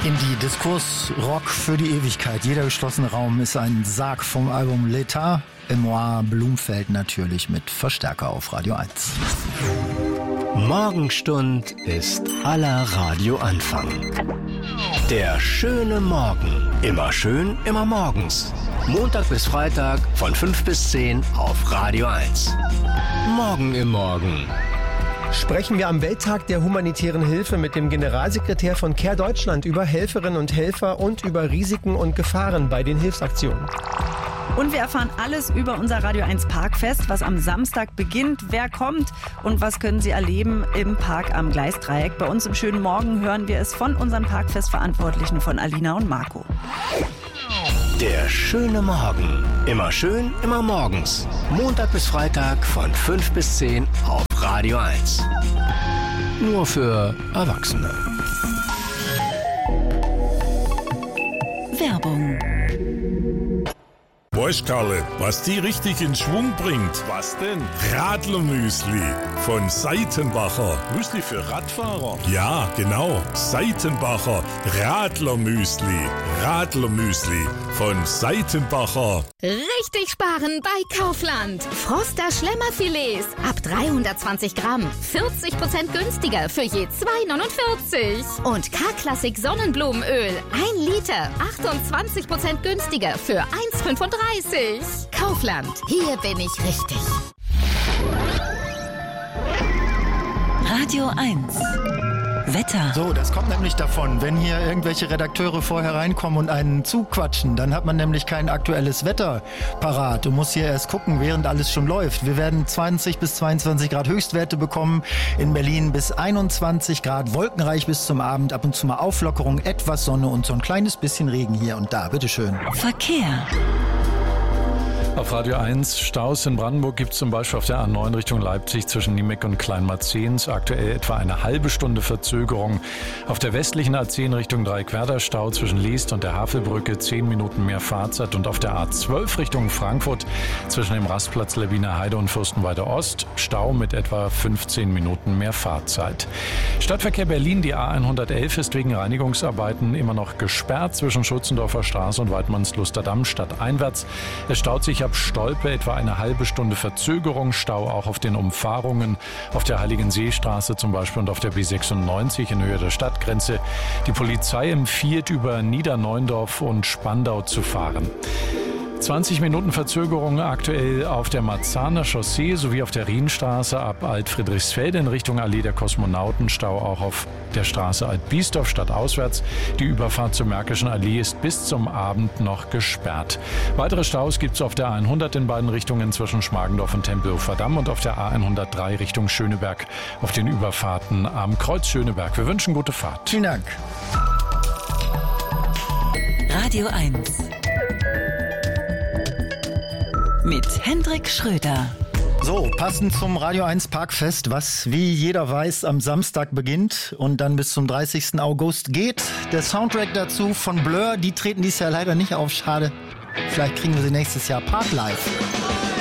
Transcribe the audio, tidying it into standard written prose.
Indie, Diskursrock für die Ewigkeit. Jeder geschlossene Raum ist ein Sarg vom Album L'État. Emoire Blumfeld natürlich mit Verstärker auf Radio 1. Morgenstund ist aller Radioanfang. Der schöne Morgen. Immer schön, immer morgens. Montag bis Freitag von 5 bis 10 auf Radio 1. Morgen im Morgen. Sprechen wir am Welttag der humanitären Hilfe mit dem Generalsekretär von CARE Deutschland über Helferinnen und Helfer und über Risiken und Gefahren bei den Hilfsaktionen. Und wir erfahren alles über unser Radio 1 Parkfest, was am Samstag beginnt, wer kommt und was können Sie erleben im Park am Gleisdreieck. Bei uns im schönen Morgen hören wir es von unseren Parkfestverantwortlichen, von Alina und Marco. Der schöne Morgen. Immer schön, immer morgens. Montag bis Freitag von 5 bis 10 auf Radio 1. Nur für Erwachsene. Werbung. Weißt Karle, was die richtig in Schwung bringt? Was denn? Radlermüsli von Seitenbacher. Müsli für Radfahrer? Ja, genau. Seitenbacher Radlermüsli. Radlermüsli von Seitenbacher. Richtig sparen bei Kaufland. Froster Schlemmerfilets ab 320 Gramm. 40% günstiger für je 2,49. Und K-Klassik Sonnenblumenöl 1 Liter. 28% günstiger für 1,35. Kaufland. Hier bin ich richtig. Radio 1. Wetter. So, das kommt nämlich davon, wenn hier irgendwelche Redakteure vorher reinkommen und einen zuquatschen, dann hat man nämlich kein aktuelles Wetter parat. Du musst hier erst gucken, während alles schon läuft. Wir werden 20 bis 22 Grad Höchstwerte bekommen, in Berlin bis 21 Grad, wolkenreich bis zum Abend, ab und zu mal Auflockerung, etwas Sonne und so ein kleines bisschen Regen hier und da. Bitteschön. Verkehr. Auf Radio 1 Staus in Brandenburg gibt es zum Beispiel auf der A9 Richtung Leipzig zwischen Niemek und Kleinmarzens aktuell etwa eine halbe Stunde Verzögerung. Auf der westlichen A10 Richtung Dreieckwerder Stau zwischen Liest und der Havelbrücke 10 Minuten mehr Fahrzeit und auf der A12 Richtung Frankfurt zwischen dem Rastplatz Lewiner Heide und Fürstenwalde Ost Stau mit etwa 15 Minuten mehr Fahrzeit. Stadtverkehr Berlin, die A111 ist wegen Reinigungsarbeiten immer noch gesperrt zwischen Schutzendorfer Straße und Weidmannsluster-Damm stadteinwärts. Es staut sich ab Stolpe etwa eine halbe Stunde Verzögerung, Stau auch auf den Umfahrungen, auf der Heiligenseestraße zum Beispiel und auf der B96 in Höhe der Stadtgrenze. Die Polizei empfiehlt, über Niederneundorf und Spandau zu fahren. 20 Minuten Verzögerung aktuell auf der Marzahner Chaussee sowie auf der Rienstraße ab Alt-Friedrichsfelde in Richtung Allee der Kosmonauten. Stau auch auf der Straße Alt-Biesdorf stadtauswärts. Die Überfahrt zur Märkischen Allee ist bis zum Abend noch gesperrt. Weitere Staus gibt es auf der A100 in beiden Richtungen zwischen Schmargendorf und Tempelhofer Damm und auf der A103 Richtung Schöneberg auf den Überfahrten am Kreuz Schöneberg. Wir wünschen gute Fahrt. Vielen Dank. Radio 1. Mit Hendrik Schröder. So, passend zum Radio 1 Parkfest, was wie jeder weiß am Samstag beginnt und dann bis zum 30. August geht. Der Soundtrack dazu von Blur, die treten dieses Jahr leider nicht auf, schade. Vielleicht kriegen wir sie nächstes Jahr Park live.